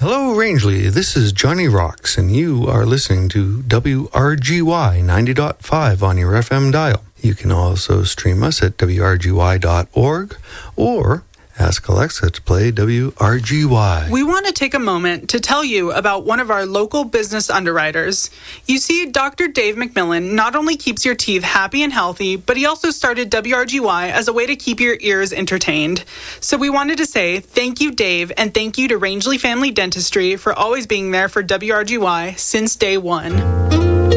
Hello, Rangeley. This is Johnny Rocks, and you are listening to WRGY 90.5 on your FM dial. You can also stream us at wrgy.org or ask Alexa to play WRGY. We want to take a moment to tell you about one of our local business underwriters. You see, Dr. Dave McMillan not only keeps your teeth happy and healthy, but he also started WRGY as a way to keep your ears entertained. So we wanted to say thank you, Dave, and thank you to Rangeley Family Dentistry for always being there for WRGY since day one.